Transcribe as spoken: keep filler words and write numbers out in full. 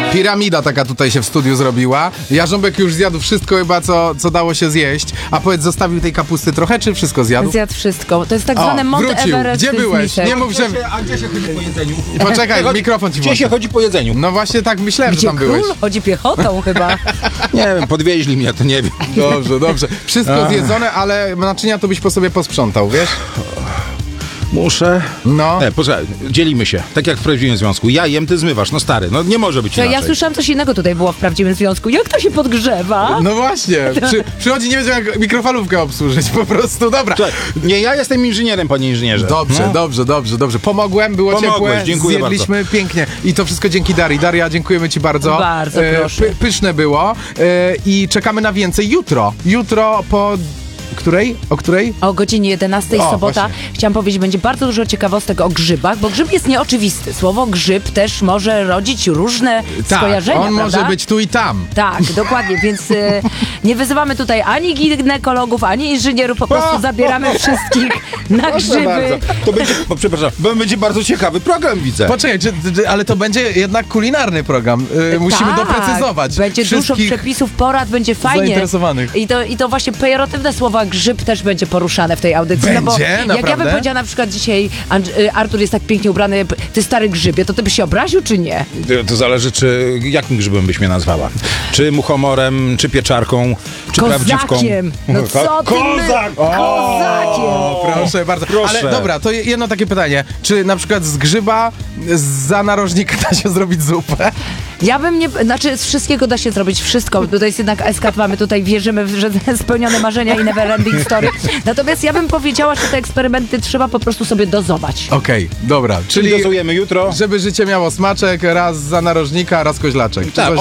Piramida taka tutaj się w studiu zrobiła. Jarząbek już zjadł wszystko chyba, co, co dało się zjeść. A powiedz, zostawił tej kapusty trochę, czy wszystko zjadł? Zjadł wszystko. To jest tak O, zwane Mount wrócił. Everest. Gdzie z byłeś? misek. Nie mów, że... A gdzie się chodzi po jedzeniu? Poczekaj, mikrofon ci Gdzie włączę. się chodzi po jedzeniu? No właśnie tak myślałem, Gdzie że tam byłeś. król chodzi piechotą chyba. Nie wiem, podwieźli mnie, to nie wiem. Dobrze, dobrze. Wszystko zjedzone, ale naczynia to byś po sobie posprzątał, wiesz? Muszę. No. Nie, poczekaj, dzielimy się. Tak jak w prawdziwym związku. Ja jem, ty zmywasz. No stary, no nie może być To inaczej. ja słyszałam coś innego tutaj było w prawdziwym związku. Jak to się podgrzewa? No właśnie. Przy, przychodzi, nie wiedział jak mikrofalówkę obsłużyć, po prostu. Dobra. Słuchaj, nie, ja jestem inżynierem, panie inżynierze. Dobrze, No. dobrze, dobrze, dobrze. Pomogłem, było Pomogłeś, ciepłe, dziękuję zjedliśmy pięknie. I to wszystko dzięki Darii. Daria, dziękujemy ci bardzo. Bardzo proszę. py, pyszne było. E, I czekamy na więcej jutro. Jutro po... Której? O której? O godzinie jedenastej O, sobota. właśnie. Chciałam powiedzieć, będzie bardzo dużo ciekawostek o grzybach, bo grzyb jest nieoczywisty. Słowo grzyb też może rodzić różne skojarzenia, on prawda? może być tu i tam. Tak, dokładnie, więc e, nie wyzywamy tutaj ani ginekologów, ani inżynierów, po prostu zabieramy wszystkich na Proszę grzyby. bardzo. To będzie, o, przepraszam, bo będzie bardzo ciekawy program, widzę. Poczekaj, czy, czy, ale to będzie jednak kulinarny program. E, musimy Tak, doprecyzować. Będzie dużo wszystkich przepisów, porad, będzie fajnie. zainteresowanych. I to, I to właśnie pejoratywne słowa grzyb też będzie poruszane w tej audycji. No bo Będzie? jak ja bym Naprawdę? powiedziała na przykład dzisiaj, Andr- y, Artur jest tak pięknie ubrany, p- ty stary grzybie, to ty byś się obraził, czy nie? To zależy, czy jakim grzybem byś mnie nazwała. Czy muchomorem, czy pieczarką, czy prawdziwką. Kozakiem! No co ty my- Kozak! Kozakiem! O, proszę bardzo. Proszę. Ale dobra, to jedno takie pytanie. Czy na przykład z grzyba za narożnika da się zrobić zupę? Ja bym nie, znaczy z wszystkiego da się zrobić wszystko. Tutaj jest jednak eskat, mamy tutaj, wierzymy, w- że spełnione marzenia i never ending story. Natomiast ja bym powiedziała, że te eksperymenty trzeba po prostu sobie dozować. Okej, dobra. Czyli Czyli dozujemy jutro. żeby życie miało smaczek, raz za narożnika, raz koźlaczek. Czy Tak, coś